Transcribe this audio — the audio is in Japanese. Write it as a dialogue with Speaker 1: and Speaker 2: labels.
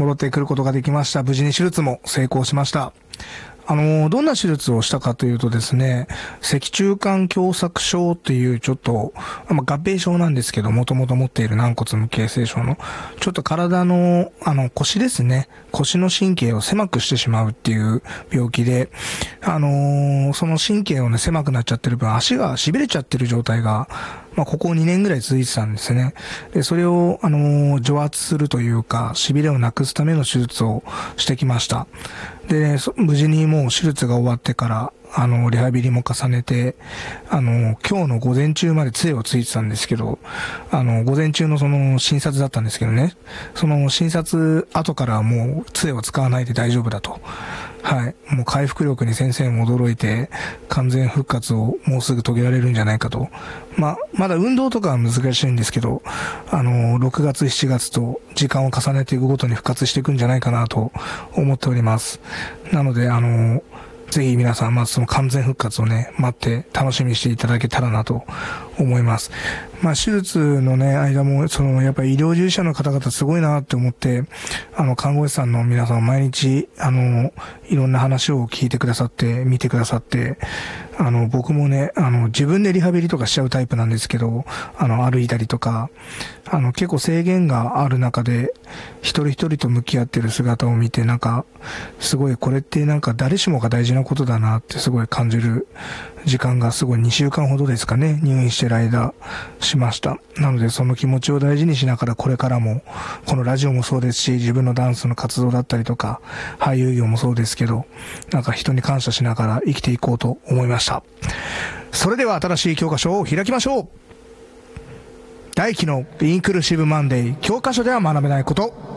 Speaker 1: 戻ってくることができました。無事に手術も成功しました。どんな手術をしたかというとですね、脊柱管狭窄症っていうちょっと、合併症なんですけど、もともと持っている軟骨無形成症の、ちょっと体の、腰ですね、腰の神経を狭くしてしまうっていう病気で、その神経をね、狭くなっちゃってる分、足が痺れちゃってる状態が、ここ2年ぐらい続いてたんですね。で、それを、除圧するというか、痺れをなくすための手術をしてきました。で、無事にもう手術が終わってから、リハビリも重ねて、今日の午前中まで杖をついてたんですけど、午前中のその診察だったんですけどね、その診察後からはもう杖を使わないで大丈夫だと。はい。もう回復力に先生も驚いて、完全復活をもうすぐ遂げられるんじゃないかと。まだ運動とかは難しいんですけど、6月、7月と時間を重ねていくごとに復活していくんじゃないかなと思っております。なので、ぜひ皆さん、まずその完全復活をね、待って楽しみにしていただけたらなと思います。手術のね、間も、やっぱり医療従事者の方々すごいなって思って、看護師さんの皆さん毎日、いろんな話を聞いてくださって、見てくださって、僕もね、自分でリハビリとかしちゃうタイプなんですけど、歩いたりとか、結構制限がある中で、一人一人と向き合ってる姿を見て、すごいこれって誰しもが大事なことだなってすごい感じる時間がすごい2週間ほどですかね、入院してる間しました。なのでその気持ちを大事にしながらこれからも、このラジオもそうですし、自分のダンスの活動だったりとか、俳優業もそうですけど、人に感謝しながら生きていこうと思いました。それでは新しい教科書を開きましょう。大輝のインクルーシブマンデー、教科書では学べないこと。